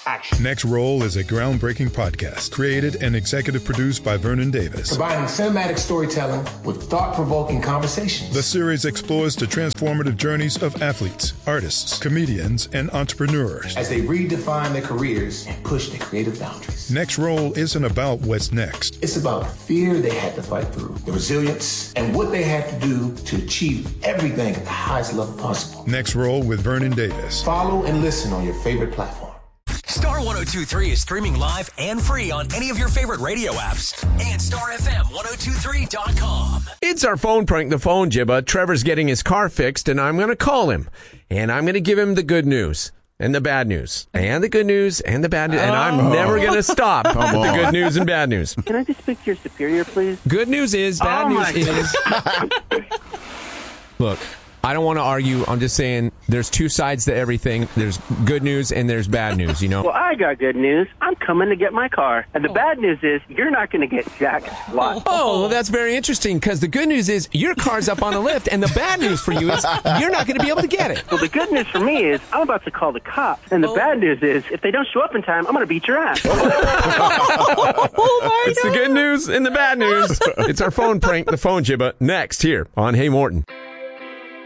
action. Next Roll is a groundbreaking podcast created and executive produced by Vernon Davis. Combining cinematic storytelling with thought-provoking conversations. The series explores the transformative journeys of athletes, artists, comedians, and entrepreneurs as they redefine their careers and push their creative boundaries. Next Roll isn't about what's next. It's about the fear they had to fight through, the resilience, and what they had to do to achieve everything at the highest level possible. Next Roll with Vernon Davis. Follow and listen on your favorite platform. Star 102.3 is streaming live and free on any of your favorite radio apps and StarFM1023.com. It's our phone prank, the phone jibba. Trevor's getting his car fixed, and I'm going to call him. And I'm going to give him the good news and the bad news and the good news and the bad news. And I'm never going to stop with the good news and bad news. Can I just speak to your superior, please? Good news is, bad news is. Look, I don't want to argue. I'm just saying there's two sides to everything. There's good news and there's bad news, you know? Well, I got good news. I'm coming to get my car. And the bad news is you're not going to get jack squat. Oh, well, that's very interesting because the good news is your car's up on the lift, and the bad news for you is you're not going to be able to get it. Well, the good news for me is I'm about to call the cops. And the bad news is if they don't show up in time, I'm going to beat your ass. Oh, my It's God. The good news and the bad news. It's our phone prank, the phone jibba, next here on Hey Morton.